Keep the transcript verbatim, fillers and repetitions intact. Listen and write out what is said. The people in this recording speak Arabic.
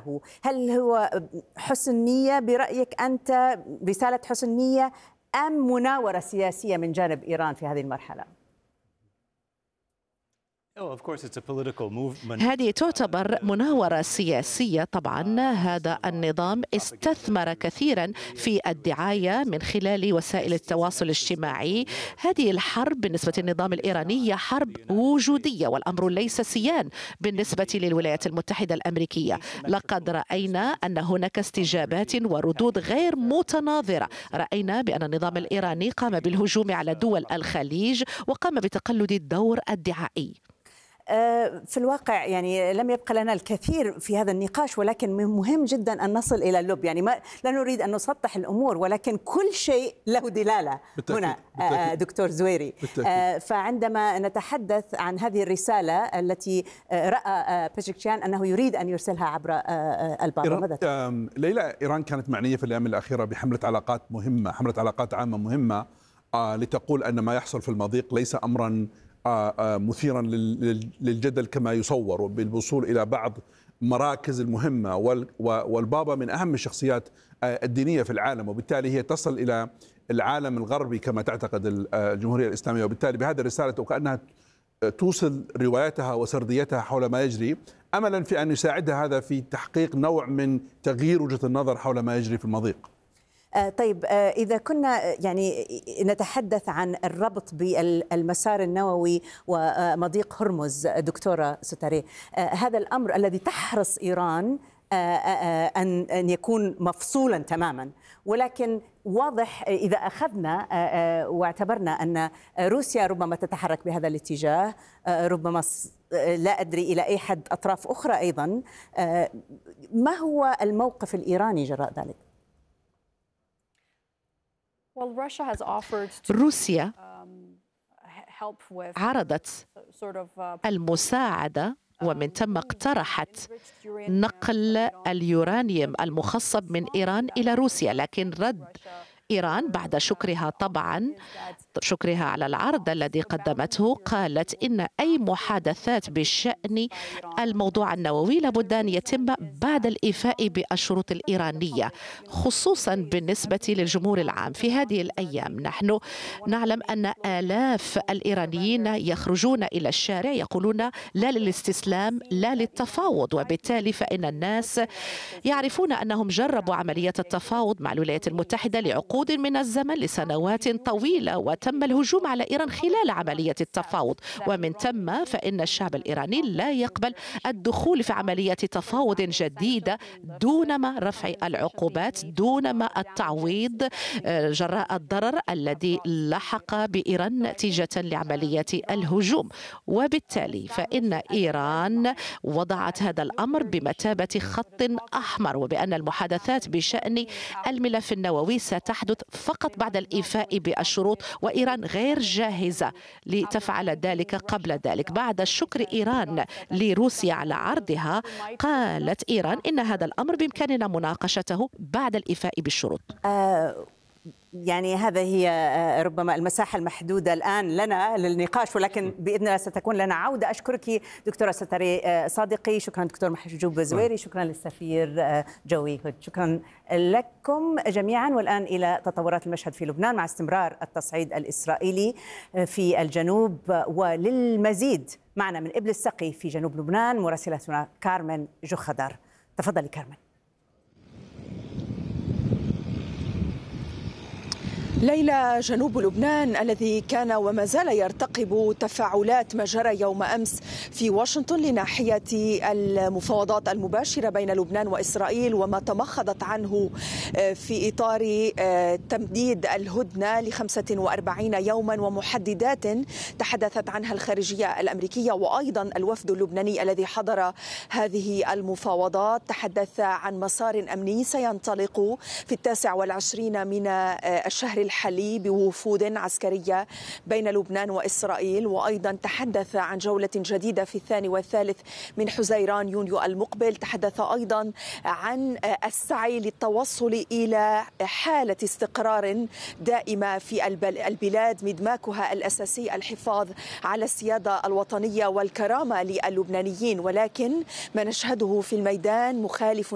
له؟ هل هو حسن نية برأيك أنت، رسالة حسن نية، أم مناورة سياسية من جانب إيران في هذه المرحلة؟ هذه تعتبر مناورة سياسية. طبعا هذا النظام استثمر كثيرا في الدعاية من خلال وسائل التواصل الاجتماعي. هذه الحرب بالنسبة للنظام الإيراني هي حرب وجودية، والأمر ليس سيان بالنسبة للولايات المتحدة الأمريكية. لقد رأينا أن هناك استجابات وردود غير متناظرة. رأينا بأن النظام الإيراني قام بالهجوم على دول الخليج وقام بتقلد الدور الدعائي. في الواقع يعني لم يبقى لنا الكثير في هذا النقاش، ولكن مهم جدا أن نصل إلى اللب. يعني ما لا نريد أن نسطح الأمور، ولكن كل شيء له دلالة بالتأكيد. هنا بالتأكيد. دكتور زويري، بالتأكيد. فعندما نتحدث عن هذه الرسالة التي رأى بيزكشيان أنه يريد أن يرسلها عبر البابا، ماذا تقول؟ ليلى، إيران كانت معنية في الأيام الأخيرة بحملة علاقات مهمة، حملة علاقات عامة مهمة لتقول أن ما يحصل في المضيق ليس أمرا مثيرا للجدل كما يصور، بالوصول إلى بعض مراكز المهمة، والبابا من أهم الشخصيات الدينية في العالم، وبالتالي هي تصل إلى العالم الغربي كما تعتقد الجمهورية الإسلامية، وبالتالي بهذه الرسالة وكأنها توصل روايتها وسرديتها حول ما يجري، أملا في أن يساعدها هذا في تحقيق نوع من تغيير وجهة النظر حول ما يجري في المضيق. طيب، إذا كنا يعني نتحدث عن الربط بالمسار النووي ومضيق هرمز، دكتورة ستاري، هذا الأمر الذي تحرص إيران أن أن يكون مفصولا تماما، ولكن واضح إذا أخذنا واعتبرنا أن روسيا ربما تتحرك بهذا الاتجاه، ربما لا أدري إلى أي حد أطراف أخرى أيضا، ما هو الموقف الإيراني جراء ذلك؟ روسيا عرضت المساعدة، ومن ثم اقترحت نقل اليورانيوم المخصب من إيران إلى روسيا، لكن رد إيران بعد شكرها طبعا شكرها على العرض الذي قدمته، قالت إن أي محادثات بشأن الموضوع النووي لابد أن يتم بعد الإيفاء بالشروط الإيرانية، خصوصا بالنسبة للجمهور العام. في هذه الأيام نحن نعلم أن آلاف الإيرانيين يخرجون إلى الشارع يقولون لا للاستسلام لا للتفاوض، وبالتالي فإن الناس يعرفون أنهم جربوا عملية التفاوض مع الولايات المتحدة لعقود من الزمن لسنوات طويلة، وتم الهجوم على إيران خلال عملية التفاوض، ومن ثم فإن الشعب الإيراني لا يقبل الدخول في عملية تفاوض جديدة دونما رفع العقوبات، دونما التعويض جراء الضرر الذي لحق بإيران نتيجة لعملية الهجوم. وبالتالي فإن إيران وضعت هذا الأمر بمثابة خط أحمر، وبأن المحادثات بشأن الملف النووي ستحدث فقط بعد الإيفاء بالشروط، وإيران غير جاهزة لتفعل ذلك قبل ذلك. بعد شكر إيران لروسيا على عرضها، قالت إيران إن هذا الأمر بإمكاننا مناقشته بعد الإيفاء بالشروط. آه يعني هذا هي ربما المساحة المحدودة الآن لنا للنقاش، ولكن بإذن الله ستكون لنا عودة. أشكرك دكتورة ستاري صادقي، شكرا دكتور محجوب زويري، شكرا للسفير جوي هود، شكرا لكم جميعا. والآن إلى تطورات المشهد في لبنان مع استمرار التصعيد الإسرائيلي في الجنوب، وللمزيد معنا من إبل السقي في جنوب لبنان مراسلتنا كارمن جخدر. تفضلي كارمن. ليلى، جنوب لبنان الذي كان وما زال يرتقب تفاعلات ما جرى يوم أمس في واشنطن لناحية المفاوضات المباشرة بين لبنان وإسرائيل، وما تمخضت عنه في إطار تمديد الهدنة لخمسة وأربعين يوما ومحددات تحدثت عنها الخارجية الأمريكية، وأيضا الوفد اللبناني الذي حضر هذه المفاوضات تحدث عن مسار أمني سينطلق في التاسع والعشرين من الشهر الحالي بوفود عسكرية بين لبنان وإسرائيل، وأيضا تحدث عن جولة جديدة في الثاني والثالث من حزيران يونيو المقبل. تحدث أيضا عن السعي للتوصل إلى حالة استقرار دائمة في البلاد، مدماكها الأساسي الحفاظ على السيادة الوطنية والكرامة للبنانيين، ولكن ما نشهده في الميدان مخالف